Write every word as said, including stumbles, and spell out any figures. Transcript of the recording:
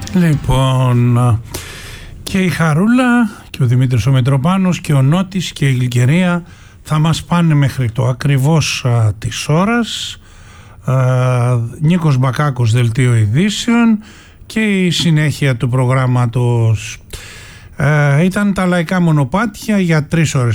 Λοιπόν, και η Χαρούλα και ο Δημήτρης ο Μητροπάνος και ο Νότης και η Γλυκερία θα μας πάνε μέχρι το ακριβώς α, της ώρας. α, Νίκος Μπακάκος, Δελτίο Ειδήσεων, και η συνέχεια του προγράμματος. α, Ήταν τα λαϊκά μονοπάτια για τρεις ώρες